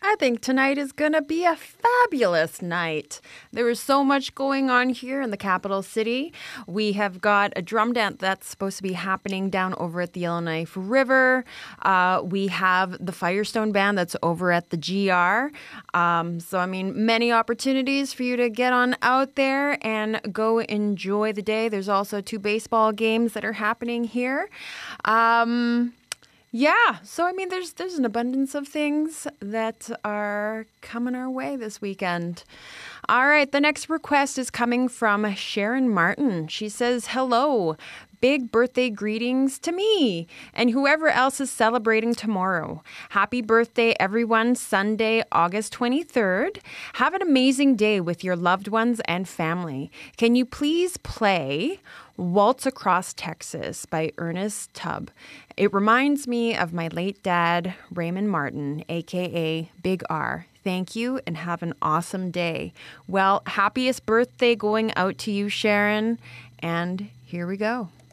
I think tonight is going to be a fabulous night. There is so much going on here in the capital city. We have got a drum dance that's supposed to be happening down over at the Yellowknife River. We have the Firestone Band that's over at the GR. Many opportunities for you to get on out there and go enjoy the day. There's also 2 baseball games that are happening here. There's an abundance of things that are coming our way this weekend. All right, the next request is coming from Sharon Martin. She says, hello, big birthday greetings to me and whoever else is celebrating tomorrow. Happy birthday, everyone, Sunday, August 23rd. Have an amazing day with your loved ones and family. Can you please play Waltz Across Texas by Ernest Tubb? It reminds me of my late dad, Raymond Martin, a.k.a. Big R. Thank you and have an awesome day. Well, happiest birthday going out to you, Sharon. And here we go.